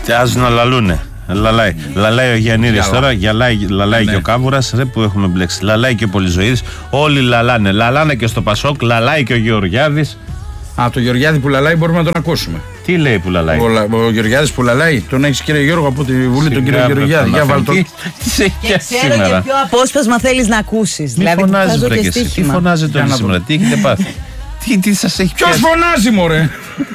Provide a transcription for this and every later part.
Ας να λαλούνε. Λαλάει ο Γιαννήρης τώρα, λαλάει και ο Κάβουρας, που έχουμε μπλέξει. Λαλάει και ο Πολυζωήρης. Όλοι λαλάνε. Λαλάνε και στο Πασόκ, λαλάει και ο Γεωργιάδης. Το Γεωργιάδη που λαλάει μπορούμε να τον ακούσουμε. Τι λέει που λαλάει? Ο Γεωργιάδης που λαλάει. Τον έχεις, κύριε Γιώργο, από τη Βουλή, τον κύριο Γεωργιάδη. Για βάλ' τον. Και ξέρω και ποιο απόσπασμα θέλεις να ακούσεις. Δηλαδή, τι φωνάζετε όλοι σήμερα, τι έχετε πάθει? Τι σας έχει πιάσει? Ποιος φωνάζει, μωρέ?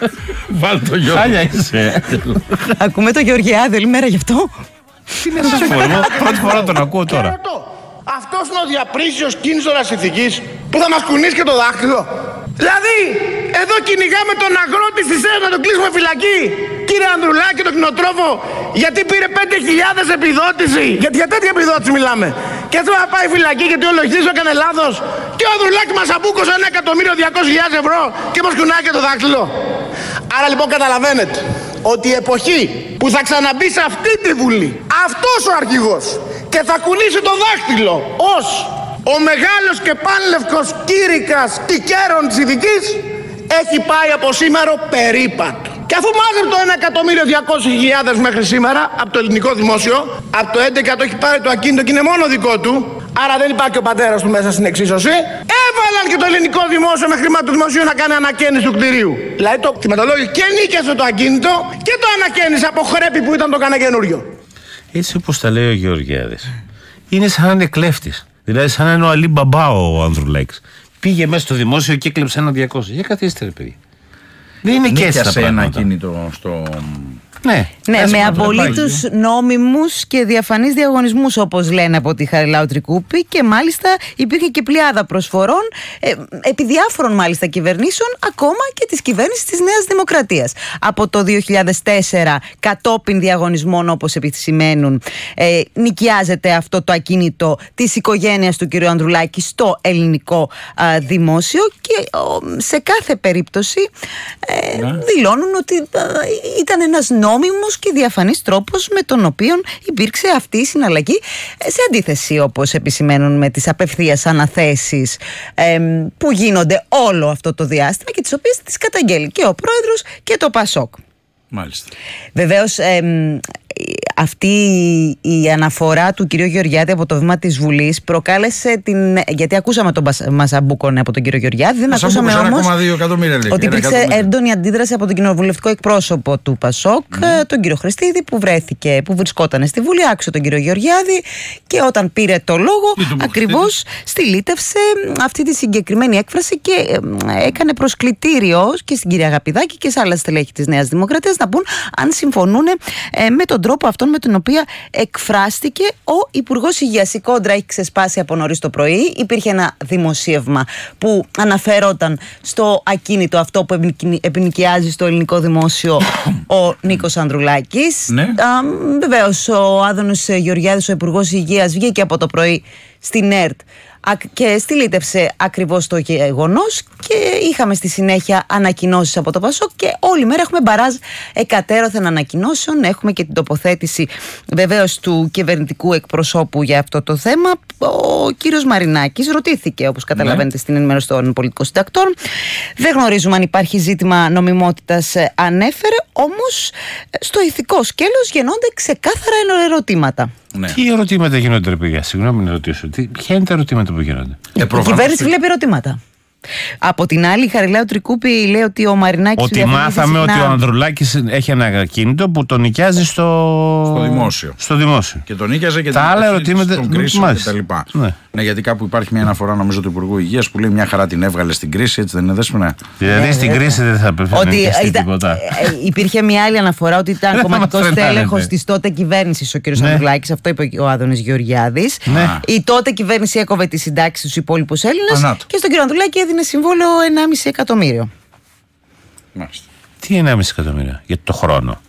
Βάλ' το Γιώργο. Χάλια είσαι. Ακούμε το Γεωργιάδη όλη μέρα γι' αυτό. Τι είναι αυτό? Πρώτη φορά τον ακούω τώρα. Αυτός είναι ο διαπρίσιος κίνησορας ηθικής που θα μας κουνήσει και το δάχτυλο. Δηλαδή, εδώ κυνηγάμε τον αγρότη στη ΣΕΣ να τον κλείσουμε φυλακή. Κύριε Ανδρουλάκη, τον κτηνοτρόφο, γιατί πήρε 5.000 επιδότηση. Γιατί για τέτοια επιδότηση μιλάμε. Και αυτό να πάει φυλακή γιατί ο λογιστής έκανε λάθος. Και ο Ανδρουλάκη μας αμπούκωσε 1.200.000 ευρώ και μας κουνάει και το δάχτυλο. Άρα λοιπόν καταλαβαίνετε ότι η εποχή που θα ξαναμπεί σε αυτή τη Βουλή αυτός ο αρχηγός και θα κουνήσει το δάχτυλο ως ο μεγάλος και πάνλευκος κήρυκας τικέρων της ηθικής έχει πάει από σήμερα περίπατο. Και αφού μάζεψε το 1.200.000 μέχρι σήμερα από το ελληνικό δημόσιο, από το 11 το έχει πάρει το ακίνητο και είναι μόνο δικό του, άρα δεν υπάρχει ο πατέρας του μέσα στην εξίσωση, έβαλαν και το ελληνικό δημόσιο με χρήμα του δημοσίου να κάνει ανακαίνιση του κτηρίου. Δηλαδή το κτηματολόγιο και νίκιασε το ακίνητο και το ανακαίνισε από χρέπη που ήταν το κανένα καινούριο. Έτσι όπως τα λέει ο Γεωργιάδης, είναι σαν να είναι κλέφτης. Δηλαδή, σαν να είναι ο Αλή Μπαμπά ο Ανδρουλάκης. Πήγε μέσα στο δημόσιο και έκλεψε 1.200. Για καθίστε, ρε παιδί. Δεν είναι και έτσι τα πράγματα. Ένα κίνητο στο. Ναι, με απολύτως νόμιμους και διαφανείς διαγωνισμούς, όπως λένε από τη Χαριλάου Τρικούπη, και μάλιστα υπήρχε και πλειάδα προσφορών επί διάφορων μάλιστα κυβερνήσεων, ακόμα και της κυβέρνησης της Νέας Δημοκρατίας. Από το 2004, κατόπιν διαγωνισμών, όπως επισημαίνουν, νοικιάζεται αυτό το ακίνητο της οικογένειας του κ. Ανδρουλάκη στο ελληνικό δημόσιο και σε κάθε περίπτωση δηλώνουν ότι ήταν ένας νόμιμος και διαφανής τρόπος με τον οποίο υπήρξε αυτή η συναλλαγή, σε αντίθεση, όπως επισημαίνουν, με τις απευθείας αναθέσεις που γίνονται όλο αυτό το διάστημα και τις οποίες τις καταγγέλει και ο πρόεδρος και το Πασόκ. Μάλιστα. Βεβαίως αυτή η αναφορά του κυρίου Γεωργιάδη από το βήμα της Βουλής προκάλεσε γιατί ακούσαμε τον Μασαμπούκονε από τον κύριο Γεωργιάδη, δεν ακούσαμε όμως ότι υπήρξε έντονη αντίδραση από τον κοινοβουλευτικό εκπρόσωπο του Πασόκ, τον κύριο Χριστίδη, που βρισκόταν στη Βουλή, άκουσε τον κύριο Γεωργιάδη και όταν πήρε το λόγο ακριβώς στυλίτευσε αυτή τη συγκεκριμένη έκφραση και έκανε προσκλητήριο και στην κυρία Αγαπηδάκη και σε άλλα στελέχη της Νέας Δημοκρατίας να πούν αν συμφωνούν με τον τρόπο αυτόν με τον οποίο εκφράστηκε ο Υπουργός Υγείας. Η κόντρα έχει ξεσπάσει από νωρίς το πρωί. Υπήρχε ένα δημοσίευμα που αναφέρονταν στο ακίνητο αυτό που επινοικιάζει στο ελληνικό δημόσιο ο Νίκος Ανδρουλάκης. Βεβαίως ο Άδωνης Γεωργιάδης, ο Υπουργός Υγείας, βγήκε από το πρωί στην ΕΡΤ και στυλίτευσε ακριβώς το γεγονός και είχαμε στη συνέχεια ανακοινώσεις από το Πασόκ και όλη μέρα έχουμε μπαράζ εκατέρωθεν ανακοινώσεων. Έχουμε και την τοποθέτηση βεβαίως του κυβερνητικού εκπροσώπου για αυτό το θέμα. Ο κύριος Μαρινάκης ρωτήθηκε, όπως καταλαβαίνετε, στην ενημέρωση των πολιτικών συντακτών. Δεν γνωρίζουμε αν υπάρχει ζήτημα νομιμότητας, ανέφερε, όμως στο ηθικό σκέλος γεννώνται ξεκάθαρα ερωτήματα. Ναι. Τι ερωτήματα γίνονται, ρε παιδιά? Συγγνώμη να ρωτήσω. Ποια είναι τα ερωτήματα που γίνονται? Η κυβέρνηση βλέπει ερωτήματα. Από την άλλη, η Χαριλάου Τρικούπη λέει ότι ο Μαρινάκης. Ότι μάθαμε ότι ο Ανδρουλάκης έχει ένα ακίνητο που τον νοικιάζει στο δημόσιο. Και τον νοικιάζει και τα άλλα ερωτήματα στον κρίσιμο κτλ. Ναι, γιατί κάπου υπάρχει μια αναφορά, νομίζω, του Υπουργού Υγείας που λέει μια χαρά την έβγαλε στην κρίση, έτσι δεν είναι, Δέσποινα? Δηλαδή στην κρίση δεν θα πρέπει να νοικιαστεί τίποτα. Υπήρχε μια άλλη αναφορά ότι ήταν κομματικός τέλεχος της τότε κυβέρνησης ο κ. Ανδρουλάκης. Αυτό είπε ο Άδωνης Γεωργιάδης. Η τότε κυβέρνηση έκοβε τις συντάξεις στους υπόλοιπους Έλληνες και στον κ. Ανδρουλάκη έδινε συμβόλαιο 1,5 εκατομμύριο. Μάλιστα. Τι 1,5 εκατομμύριο για το χρόνο?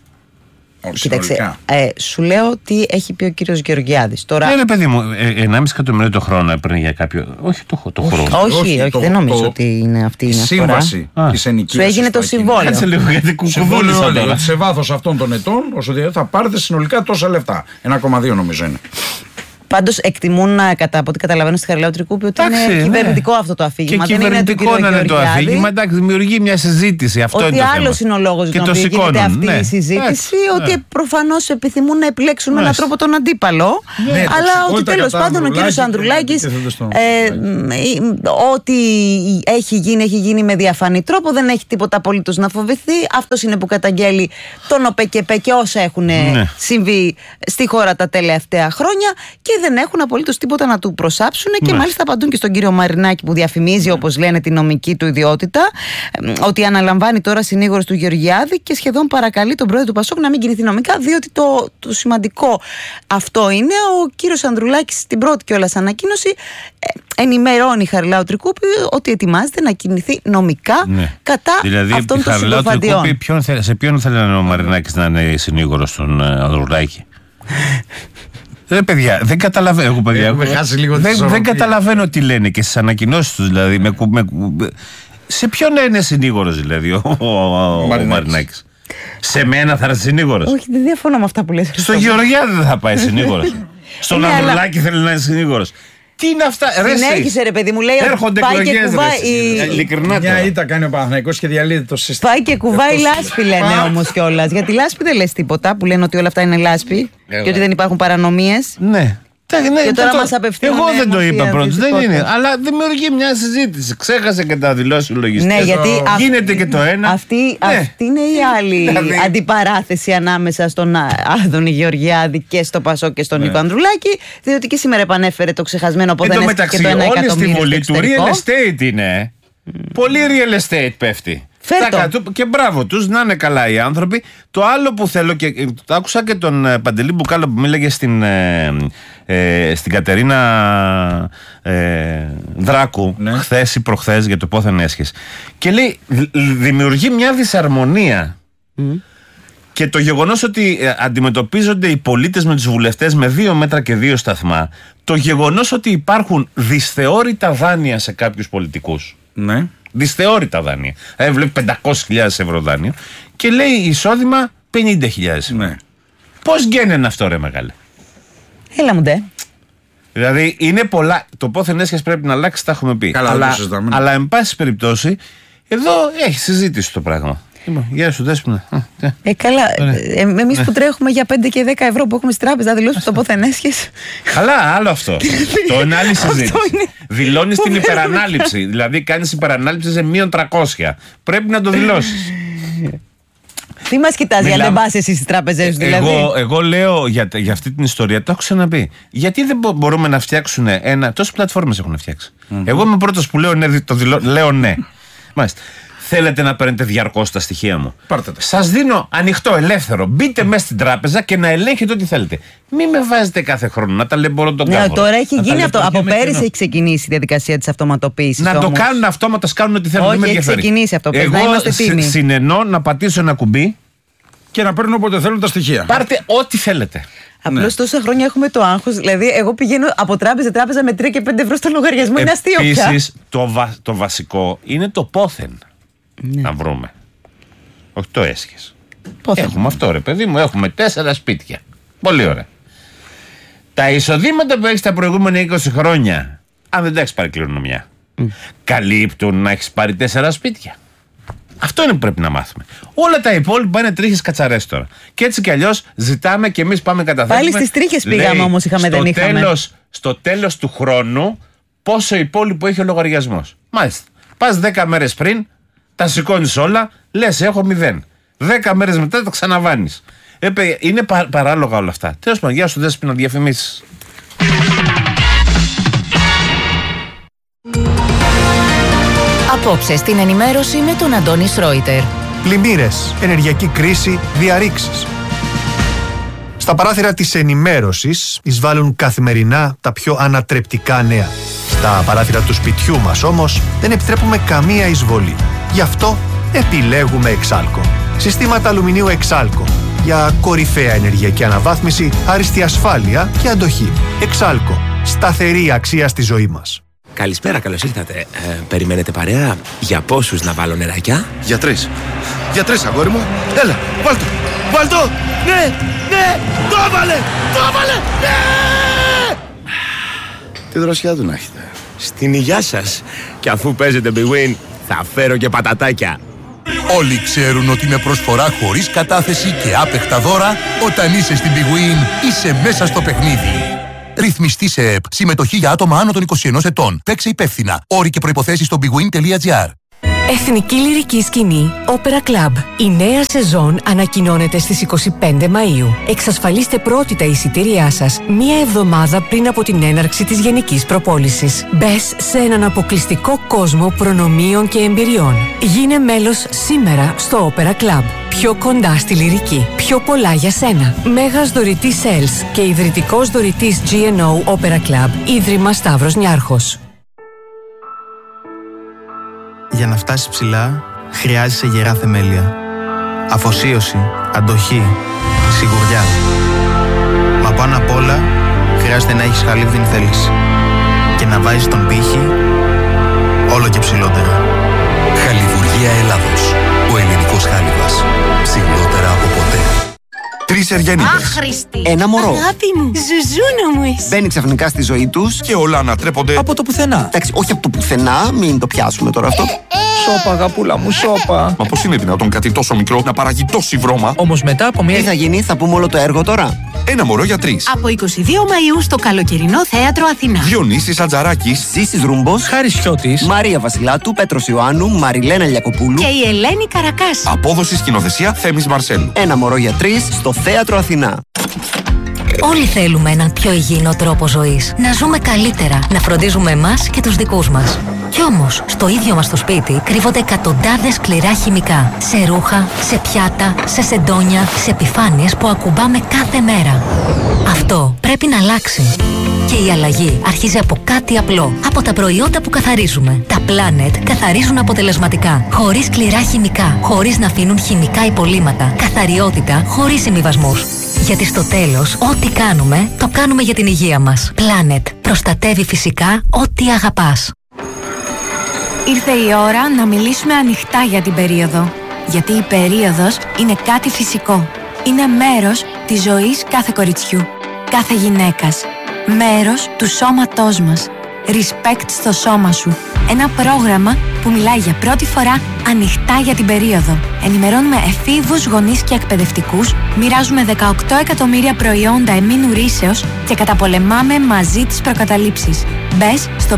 Κοίταξε, σου λέω ότι έχει πει ο κύριος Γεωργιάδης. Τώρα... Ναι, ρε παιδί μου, 1,5 εκατομμύριο το χρόνο έπαιρνε για κάποιο. Όχι το χρόνο. Όχι, δεν νομίζω ότι είναι αυτή η σύμβαση της ενοικίασης. Σου έγινε το συμβόλαιο. Κάτσε λίγο, γιατί κουκουβόλησα τώρα. Σε βάθος αυτών των ετών, όσο θα πάρετε συνολικά τόσα λεφτά. 1,2 νομίζω είναι. Πάντως εκτιμούν, από ό,τι καταλαβαίνω στη Χαριλάου Τρικούπη, ότι είναι κυβερνητικό αυτό το αφήγημα. Και κυβερνητικό να είναι το αφήγημα. Εντάξει, δημιουργεί μια συζήτηση. Αυτό ότι άλλος είναι ο λόγος για τον οποίο γίνεται αυτή η συζήτηση. Ότι προφανώς επιθυμούν να επιλέξουν με έναν τρόπο τον αντίπαλο. Αλλά ότι τέλος πάντων ο κύριος Ανδρουλάκης, ό,τι έχει γίνει με διαφανή τρόπο, δεν έχει τίποτα απολύτως να φοβηθεί. Αυτός είναι που καταγγέλει τον ΟΠΕΚΕΠΕ και όσα έχουν συμβεί στη χώρα τα τελευταία χρόνια και δεν έχουν απολύτως τίποτα να του προσάψουν. Και μάλιστα απαντούν και στον κύριο Μαρινάκη που διαφημίζει, όπως λένε, τη νομική του ιδιότητα, ότι αναλαμβάνει τώρα συνήγορος του Γεωργιάδη και σχεδόν παρακαλεί τον πρόεδρο του Πασόκ να μην κινηθεί νομικά, διότι το σημαντικό αυτό είναι. Ο κύριος Ανδρουλάκης στην πρώτη κιόλας ανακοίνωση ενημερώνει η Χαριλάου Τρικούπη ότι ετοιμάζεται να κινηθεί νομικά κατά αυτών των συκοφαντιών. Σε ποιον θέλει ο Μαρινάκης να είναι συνήγορος στον Ανδρουλάκη? Παιδιά, δεν καταλαβαίνω. Δεν καταλαβαίνω τι λένε και στις ανακοινώσεις τους. Δηλαδή, σε ποιον είναι συνήγορος δηλαδή ο Μαρινάκης? Σε μένα θα είναι συνήγορος? Όχι, δεν διαφωνώ με αυτά που λες. Στο Γεωργιάδη δεν θα πάει συνήγορος. Στον Ανδρουλάκη θέλει να είναι συνήγορος. Τι είναι αυτά, συνέχισε ρε παιδί μου, λέει. Έρχονται εκλογές, ειλικρινά. Μια ήττα κάνει ο Παναθηναϊκός και διαλύεται το σύστημα. Πάει και κουβάει λάσπη, λένε όμως κιόλας. Γιατί λάσπη δεν λες τίποτα, που λένε ότι όλα αυτά είναι λάσπη και ότι δεν υπάρχουν παρανομίες. Ναι. Και τώρα μας απευθύνουν. Εγώ δεν το είπα πρώτος, δεν είναι. Αλλά δημιουργεί μια συζήτηση. Ξέχασε και τα δηλώσει λογιστές. Ναι, γιατί γίνεται και το ένα. Αυτή είναι η άλλη αντιπαράθεση ανάμεσα στον Άδωνη Γεωργιάδη και στο Πασόκ και στον Νίκο Ανδρουλάκη. Διότι και σήμερα επανέφερε το ξεχασμένο ποδένες και το 1 εκατομμύριο. Όλη στη Βουλή του real estate είναι. Πολύ real estate πέφτει. Και μπράβο τους, να είναι καλά οι άνθρωποι. Το άλλο που θέλω, και το άκουσα και τον Παντελή Μπουκάλα που μίλαγε στην Κατερίνα Δράκου χθες ή προχθές για το πόθεν έσχες, και λέει δημιουργεί μια δυσαρμονία και το γεγονός ότι αντιμετωπίζονται οι πολίτες με τους βουλευτές με 2 μέτρα και 2 σταθμά, το γεγονός ότι υπάρχουν δυσθεώρητα δάνεια σε κάποιους πολιτικούς. Ναι. Δυσθεώρητα δάνεια. Βλέπει 500.000 ευρώ δάνειο και λέει εισόδημα 50.000 ευρώ. Ναι. Πώς γίνεται αυτό, ρε μεγάλε? Έλα μου ντε. Δηλαδή είναι πολλά. Το πόθεν έσχες πρέπει να αλλάξει, τα έχουμε πει. Καλά, αλλά εν πάση περιπτώσει εδώ έχει συζήτηση το πράγμα. Γεια σου, Δέσποινα. Καλά. Εμείς που τρέχουμε για 5 και 10 ευρώ που έχουμε στη τράπεζα, δηλώσεις το πόθεν έσχες. Καλά, άλλο αυτό. Το είναι άλλη συζήτηση. Δηλώνεις την υπερανάληψη. Δηλαδή κάνεις υπερανάληψη σε -300. Πρέπει να το δηλώσεις. Τι μας κοιτάς για να δεν πας εσύ στις τράπεζες, δηλαδή? Εγώ λέω για αυτή την ιστορία, το έχω ξαναπεί. Γιατί δεν μπορούμε να φτιάξουν τόσες πλατφόρμες έχουν φτιάξει. Εγώ είμαι ο πρώτος που λέω ναι. Μάλιστα. Θέλετε να παίρνετε διαρκώς τα στοιχεία μου? Πάρτε τα. Σας δίνω ανοιχτό, ελεύθερο. Μπείτε μέσα στην τράπεζα και να ελέγχετε ό,τι θέλετε. Μην με βάζετε κάθε χρόνο να ταλαιπωρώ τον κάβρο. Τώρα έχει γίνει αυτό. Από πέρυσι έχει ξεκινήσει η διαδικασία της αυτοματοποίησης. Να το κάνουν αυτόματα, κάνουν ό,τι θέλουν. Όχι, έχει ξεκινήσει αυτό. Εγώ συνενώ να πατήσω ένα κουμπί και να παίρνουν όποτε θέλουν τα στοιχεία. Πάρτε ό,τι θέλετε. Απλώς τόσα χρόνια έχουμε το άγχος. Δηλαδή, εγώ πηγαίνω από τράπεζα σε τράπεζα με 3 και 5 ευρώ στο λογαριασμό. Είναι αστείο πια. Επίσης, το βασικό είναι το πόθεν. Να βρούμε. Όχι το έσχες. Έχουμε αυτό, ρε παιδί μου. Έχουμε 4 σπίτια. Πολύ ωραία. Τα εισοδήματα που έχεις τα προηγούμενα 20 χρόνια, αν δεν τα έχεις πάρει κληρονομιά, καλύπτουν να έχεις πάρει 4 σπίτια? Αυτό είναι που πρέπει να μάθουμε. Όλα τα υπόλοιπα είναι τρίχες κατσαρές τώρα. Και έτσι κι αλλιώς ζητάμε και εμείς πάμε καταθέτουμε. Πάλι στις τρίχες πήγαμε όμως, δεν είχαμε. Στο τέλος του χρόνου, πόσο υπόλοιπο έχει ο λογαριασμός. Μάλιστα. Πας 10 μέρες πριν, τα σηκώνεις όλα, λες έχω 0. 10 μέρες μετά τα ξαναβάνεις. Είναι παράλογα όλα αυτά. Τέλος πάντων, γεια σου Δέσποινα, διαφημίσεις. Απόψε στην ενημέρωση με τον Αντώνη Σρόιτερ. Πλημμύρες, ενεργειακή κρίση, διαρρήξεις. Στα παράθυρα της ενημέρωσης εισβάλλουν καθημερινά τα πιο ανατρεπτικά νέα. Στα παράθυρα του σπιτιού μας όμως δεν επιτρέπουμε καμία εισβολή. Γι' αυτό επιλέγουμε Εξάλκο. Συστήματα αλουμινίου Εξάλκο. Για κορυφαία ενεργειακή αναβάθμιση, άριστη ασφάλεια και αντοχή. Εξάλκο. Σταθερή αξία στη ζωή μας. Καλησπέρα, καλώς ήρθατε. Περιμένετε παρέα? Για πόσους να βάλω νεράκια? Για 3. Για 3, αγόρι μου. Έλα, βάλτο. Βάλτο. Ναι, ναι. Το έβαλε. Το έβαλε. Ναι. Τη δροσιά του να έχετε. Στην υγειά σας. Και αφού παίζετε Big Win, θα φέρω και πατατάκια. Όλοι ξέρουν ότι με προσφορά χωρίς κατάθεση και άπεχτα δώρα, όταν είσαι στην Big Win, είσαι μέσα στο παιχνίδι. Ρυθμιστή σε ΕΠ. Συμμετοχή για άτομα άνω των 21 ετών. Παίξε υπεύθυνα. Όροι και προϋποθέσεις στο bigwin.gr. Εθνική Λυρική Σκηνή Opera Club. Η νέα σεζόν ανακοινώνεται στις 25 Μαΐου. Εξασφαλίστε πρώτη τα εισιτήριά σας μία εβδομάδα πριν από την έναρξη της γενικής προπόλησης. Μπες σε έναν αποκλειστικό κόσμο προνομίων και εμπειριών. Γίνε μέλος σήμερα στο Opera Club. Πιο κοντά στη λυρική. Πιο πολλά για σένα. Μέγας δωρητής Sales και ιδρυτικός δωρητής GNO Opera Club. Ίδρυμα Σταύρος Νιάρχος. Για να φτάσεις ψηλά, χρειάζεσαι γερά θεμέλια. Αφοσίωση, αντοχή, σιγουριά. Μα πάνω απ' όλα, χρειάζεται να έχεις χαλίβδιν θέληση. Και να βάζεις τον πύχη όλο και ψηλότερα. Χαλιβουργία Ελλάδος. Ο ελληνικός χάλιβας. Ψηλότερα από ποτέ. 3 Εργένιδες. Άχρηστη. Ένα μωρό. Αγάπη μου, ζουζούνα μου εσύ. Μπαίνει ξαφνικά στη ζωή τους Και όλα ανατρέπονται από το πουθενά. Εντάξει, όχι από το πουθενά, μην το πιάσουμε τώρα αυτό. Σώπα, αγαπούλα μου, σώπα. Μα πώς είναι δυνατόν κάτι τόσο μικρό να παράγει τόση βρώμα? Όμως μετά από μια... Τι θα γίνει, θα πούμε όλο το έργο τώρα. Ένα μωρό για 3. Από 22 Μαΐου στο καλοκαιρινό θέατρο Αθηνά. Διονύσης Ατζαράκης, Ζήσης Ρούμπος, Χάρης Χιώτης, Μαρία Βασιλάτου, Πέτρος Ιωάννου, Μαριλένα Λιακοπούλου Και η Ελένη Καρακάση. απόδοση σκηνοθεσία Θέμης Μαρσέλου. Ένα μωρό για 3 στο θέατρο Αθηνά. Όλοι θέλουμε έναν πιο υγιεινό τρόπο ζωής. Να ζούμε καλύτερα, να φροντίζουμε εμάς και τους δικούς μας. Κι όμως, στο ίδιο μας το σπίτι κρύβονται εκατοντάδες σκληρά χημικά. Σε ρούχα, σε πιάτα, σε σεντόνια, σε επιφάνειες που ακουμπάμε κάθε μέρα. Αυτό πρέπει να αλλάξει. Και η αλλαγή αρχίζει από κάτι απλό. Από τα προϊόντα που καθαρίζουμε. Τα Planet καθαρίζουν αποτελεσματικά. Χωρίς σκληρά χημικά. Χωρίς να αφήνουν χημικά υπολείμματα. Καθαριότητα χωρίς συμβιβασμούς. Γιατί στο τέλος, ό,τι κάνουμε, το κάνουμε για την υγεία μας. Planet. Προστατεύει φυσικά ό,τι αγαπάς. Ήρθε η ώρα να μιλήσουμε ανοιχτά για την περίοδο. Γιατί η περίοδος είναι κάτι φυσικό. Είναι μέρος της ζωής κάθε κοριτσιού, κάθε γυναίκας. Μέρος του σώματός μας. Respect στο σώμα σου. Ένα πρόγραμμα που μιλάει για πρώτη φορά ανοιχτά για την περίοδο. Ενημερώνουμε εφήβους, γονείς και εκπαιδευτικούς, μοιράζουμε 18 εκατομμύρια προϊόντα εμμήνου ρύσεως και καταπολεμάμε μαζί τις προκαταλήψεις. Μπες στο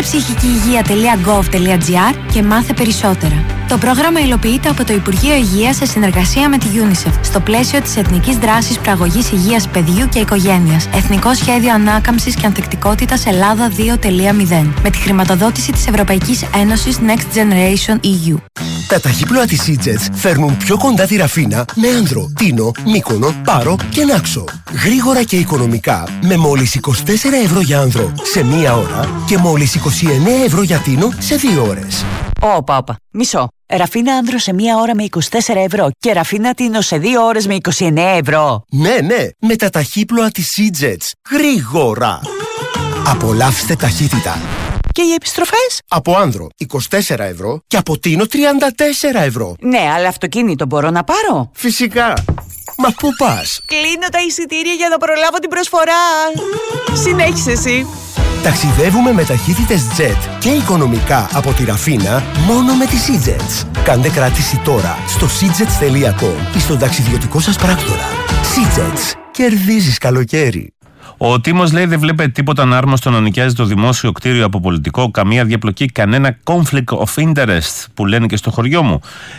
παιδικεψυχικηυγεία.gov.gr και μάθε περισσότερα. Το πρόγραμμα υλοποιείται από το Υπουργείο Υγείας σε συνεργασία με τη UNICEF στο πλαίσιο της Εθνικής Δράσης Προαγωγής Υγείας Παιδιού και Οικογένειας. Εθνικό Σχέδιο Ανάκαμψης και Ανθεκτικότητας Ελλάδα 2.0. Με τη χρηματοδότηση της Ευρωπαϊκής Ένωσης Next Generation EU. Τα ταχύπλοα της EasyJet φέρνουν πιο κοντά τη Ραφίνα με Άνδρο, Τίνο, Μύκονο, Πάρο και Νάξο. Γρήγορα και οικονομικά με μόλις 24 ευρώ για Άνδρο σε 1 ώρα και μόλις 29 ευρώ για Τίνο σε 2 ώρες. Όπα. Μισό. Ραφίνα Άνδρο σε 1 ώρα με 24 ευρώ και Ραφίνα Τίνο σε 2 ώρες με 29 ευρώ. Ναι, με τα ταχύπλοα της EasyJet. Γρήγορα. Απολαύστε ταχύτητα. Και οι επιστροφές? Από Άνδρο 24 ευρώ και από Τίνο 34 ευρώ. Ναι, αλλά αυτοκίνητο μπορώ να πάρω? Φυσικά. Μα πού πας? Κλείνω τα εισιτήρια για να προλάβω την προσφορά. Συνέχισε εσύ. Ταξιδεύουμε με ταχύτητες jet και οικονομικά από τη Ραφίνα μόνο με τις EasyJets. Κάντε κράτηση τώρα στο seajets.com ή στον ταξιδιωτικό σας πράκτορα. EasyJets. Κερδίζεις καλοκαίρι. Ο Τίμος λέει δεν βλέπετε τίποτα ανάρμοστο να νοικιάζει το δημόσιο κτίριο από πολιτικό, καμία διαπλοκή, κανένα conflict of interest που λένε και στο χωριό μου.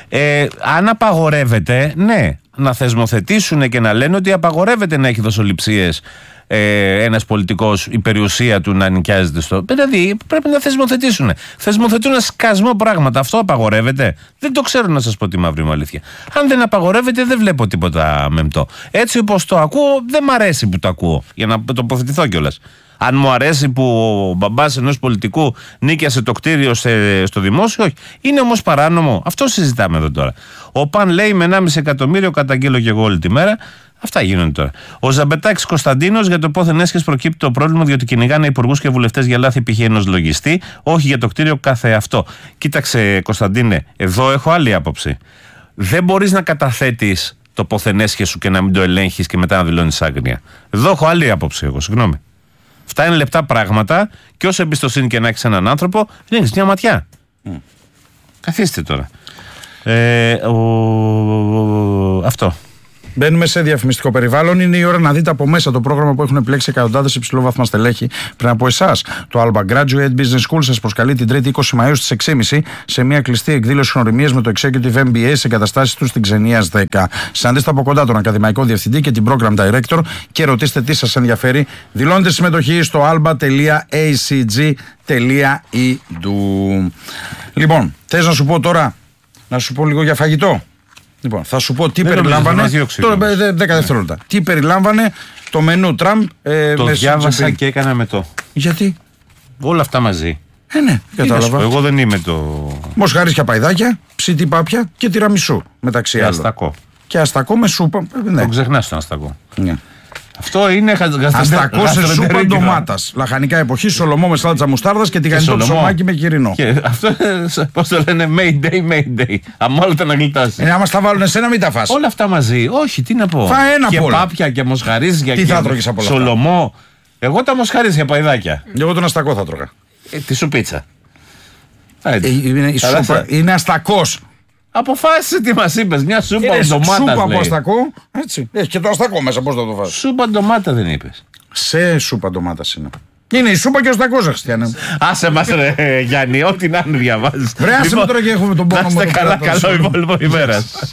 Αν απαγορεύεται, ναι, να θεσμοθετήσουν και να λένε ότι απαγορεύεται να έχει δοσοληψίες ένας πολιτικός, η περιουσία του να νοικιάζεται στο. Δηλαδή πρέπει να θεσμοθετήσουν. Θεσμοθετούν ένα σκασμό πράγματα. Αυτό απαγορεύεται? Δεν το ξέρω, να σας πω τη μαύρη μου αλήθεια. Αν δεν απαγορεύεται, δεν βλέπω τίποτα μεμπτό. Έτσι όπως το ακούω, δεν μ' αρέσει που το ακούω. Για να τοποθετηθώ κιόλας. Αν μου αρέσει που ο μπαμπάς ενός πολιτικού νίκιασε το κτίριο στο δημόσιο, όχι. Είναι όμως παράνομο. Αυτό συζητάμε εδώ τώρα. Ο Παν λέει με 1,5 εκατομμύριο καταγγείλω και εγώ όλη τη μέρα. Αυτά γίνονται τώρα. Ο Ζαμπετάκης Κωνσταντίνος για το πόθεν έσχες προκύπτει το πρόβλημα διότι κυνηγάνε υπουργούς και βουλευτές για λάθη π.χ. ενός λογιστή, όχι για το κτίριο καθεαυτό. Κοίταξε Κωνσταντίνε, εδώ έχω άλλη άποψη. Δεν μπορείς να καταθέτεις το πόθεν έσχες σου και να μην το ελέγχεις και μετά να δηλώνεις άγνοια. Εδώ έχω άλλη άποψη εγώ, συγγνώμη. Αυτά είναι λεπτά πράγματα και όσο εμπιστοσύνη και να έχεις έναν άνθρωπο, ρίχνεις μια ματιά. Καθίστε τώρα. Αυτό. Μπαίνουμε σε διαφημιστικό περιβάλλον. Είναι η ώρα να δείτε από μέσα το πρόγραμμα που έχουν επιλέξει εκατοντάδες υψηλόβαθμα στελέχη πριν από εσάς. Το Alba Graduate Business School σας προσκαλεί την 3η 20 Μαΐου στις 6.30 σε μια κλειστή εκδήλωση γνωριμίας με το Executive MBA σε εγκαταστάσεις του στην Ξενίας 10. Συναντήστε από κοντά τον ακαδημαϊκό διευθυντή και την Program Director και ρωτήστε τι σας ενδιαφέρει. Δηλώνετε συμμετοχή στο alba.acg.edu. Λοιπόν, θες να σου πω τώρα, να σου πω λίγο για φαγητό. Λοιπόν, θα σου πω τι περιλάμβανε. 10 δευτερόλεπτα. Τι περιλάμβανε το μενού Τραμπ. Το διάβασα και έκανα μετό. Γιατί? Όλα αυτά μαζί. Ναι, κατάλαβα. Εγώ δεν είμαι το. Μοσχαρίσια παϊδάκια, ψητή πάπια και τυραμισού μεταξύ άλλων. Αστακό. Και αστακό με σούπα. Ναι. Το ξεχνάς τον αστακό. Ναι. Αυτό είναι αστακό σε σούπα ντομάτας. Λαχανικά εποχή, σολομό με σάλτσα μουστάρδας και τηγανιτό ψωμάκι με κυρινό. Και αυτό, πώς το λένε, Mayday. Αμόλυτα να γλιτάσει. Άμα στα βάλουν εσένα, μην τα φας. Όλα αυτά μαζί. Όχι, τι να πω. Φά ένα και πόλο. Πάπια και μοσχαρίζια και σολομό. Εγώ τα μοσχαρίζια παϊδάκια. Εγώ τον αστακό θα τρώγα. Τη σουπίτσα. Είναι αστακός. Αποφάσισε τι μας είπες. Μια σούπα ντομάτας. Σούπα από αστακό. Έτσι. Έχει και το αστακό μέσα. Πώς θα το φας? Σούπα ντομάτα δεν είπες? Σε σούπα ντομάτας είναι. Είναι η σούπα και ο αστακός, Χριστιανέ. Άσε μας ρε Γιάννη, ό,τι να είναι διαβάζεις. Βρε άσε με τώρα και έχουμε τον πόνο. Να είστε καλά, καλό υπόλοιπο ημέρας.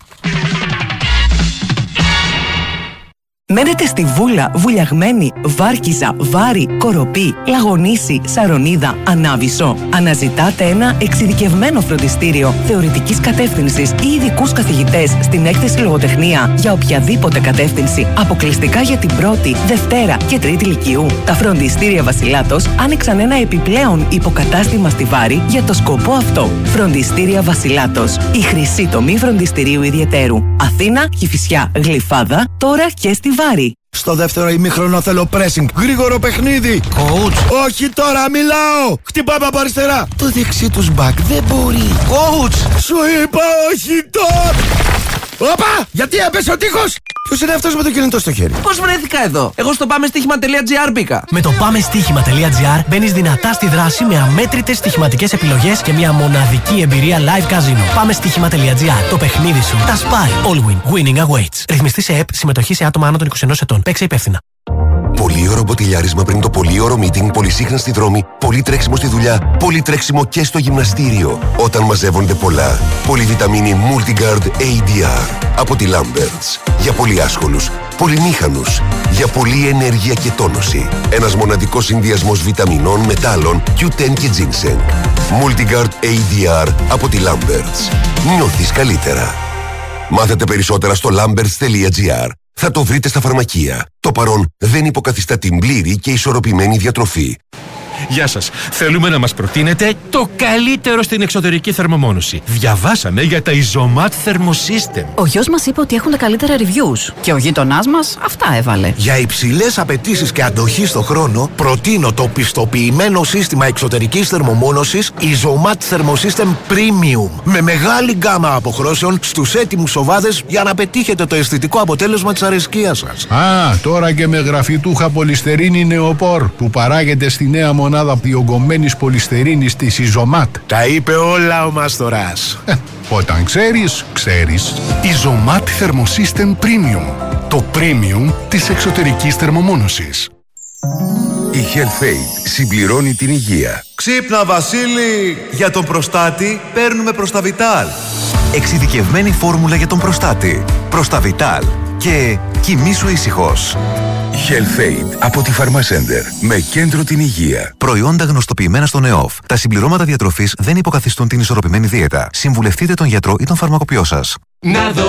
Μένετε στη Βούλα, Βουλιαγμένη, Βάρκιζα, Βάρη, Κοροπή, Λαγονίση, Σαρονίδα, Ανάβησο. Αναζητάτε ένα εξειδικευμένο φροντιστήριο θεωρητικής κατεύθυνσης ή ειδικούς καθηγητές στην έκθεση λογοτεχνία για οποιαδήποτε κατεύθυνση, αποκλειστικά για την πρώτη, Δευτέρα και Τρίτη Λυκειού. Τα φροντιστήρια Βασιλάτος άνοιξαν ένα επιπλέον υποκατάστημα στη Βάρη για το σκοπό αυτό. Φροντιστήρια Βασιλάτος. Η χρυσή τομή φροντιστηρίου ιδιαιτέρου. Αθήνα, Κηφισιά, Γλυφάδα, τώρα και στη Βάρη. Στο δεύτερο ημίχρονο θέλω pressing. Γρήγορο παιχνίδι. Coach. Όχι τώρα, μιλάω. Χτυπάμε από αριστερά. Το δεξί τους back δεν μπορεί. Coach. Σου είπα όχι τώρα. Όπα! Γιατί έπεσε ο τείχος! Ποιος είναι αυτός με το κινητό στο χέρι? Πώς βρέθηκα εδώ? Εγώ στο πάμεστοίχημα.gr μπήκα. Με το πάμεστοίχημα.gr μπαίνεις δυνατά στη δράση με αμέτρητες στοιχηματικές επιλογές και μια μοναδική εμπειρία live casino. Πάμεστοίχημα.gr. Το παιχνίδι σου. Τα σπάει. All win. Winning awaits. Ρυθμιστή σε ΕΠ. Συμμετοχή σε άτομα άνω των 21 ετών. Παίξε υπεύθυνα. Πολύωρο μποτιλιάρισμα πριν το πολύωρο meeting, πολυσύχναστη δρόμη, πολύ τρέξιμο στη δουλειά, πολύ τρέξιμο και στο γυμναστήριο. Όταν μαζεύονται πολλά. Πολυβιταμίνη Multigard ADR από τη Lamberts. Για πολύ άσχολους, πολυμήχανους, για πολλή ενέργεια και τόνωση. Ένας μοναδικός συνδυασμός βιταμινών, μετάλλων, Q10 και ginseng. Multigard ADR από τη Lamberts. Νιώθεις καλύτερα. Μάθετε περισσότερα στο lamberts.gr. Θα το βρείτε στα φαρμακεία. Το παρόν δεν υποκαθιστά την πλήρη και ισορροπημένη διατροφή. Γεια σας. Θέλουμε να μας προτείνετε το καλύτερο στην εξωτερική θερμομόνωση. Διαβάσαμε για τα Isomat Thermosystem. Ο γιος μας είπε ότι έχουν τα καλύτερα reviews. Και ο γείτονάς μας αυτά έβαλε. Για υψηλές απαιτήσεις και αντοχή στο χρόνο, προτείνω το πιστοποιημένο σύστημα εξωτερικής θερμομόνωσης Isomat Thermosystem Premium. Με μεγάλη γκάμα αποχρώσεων στους έτοιμους σοβάδες για να πετύχετε το αισθητικό αποτέλεσμα της αρεσκίας σας. Α, τώρα και με γραφιτούχα πολυστερίνη νεοπόρ που παράγεται στη νέα μονάδα διογκωμένης πολυστερίνης της Isomat. Τα είπε όλα ο Μάστορας. Όταν ξέρεις, ξέρεις. Isomat Thermosystem Premium. Το premium της εξωτερικής θερμομόνωσης. Η HealthAid συμπληρώνει την υγεία. Ξύπνα Βασίλη! Για τον προστάτη παίρνουμε Προσταβιτάλ. Εξειδικευμένη φόρμουλα για τον προστάτη. Προσταβιτάλ. Και κοιμήσου ήσυχος. HealthAid από τη Pharmacenter με κέντρο την υγεία. Προϊόντα γνωστοποιημένα στον ΕΟΦ. Τα συμπληρώματα διατροφής δεν υποκαθιστούν την ισορροπημένη δίαιτα. Συμβουλευτείτε τον γιατρό ή τον φαρμακοποιό σας. Να δω